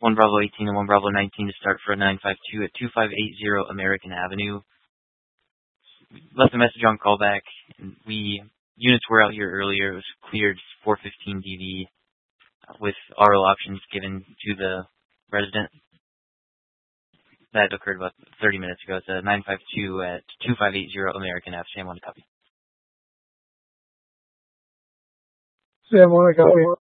1 Bravo 18 and 1 Bravo 19 to start for a 952 at 2580 American Avenue. Left a message on callback, and units were out here earlier. It was cleared 415 DV with RO options given to the resident. That occurred about 30 minutes ago. It's a 952 at 2580 American Ave. Sam, 1 copy. Sam, 1 copy.